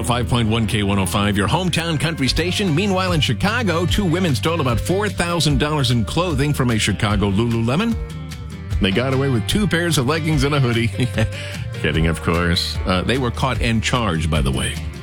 105.1 K105, your hometown country station. Meanwhile, in Chicago, 2 women stole about $4,000 in clothing from a Chicago Lululemon. They got away with 2 pairs of leggings and a hoodie. Kidding, of course. They were caught and charged, by the way.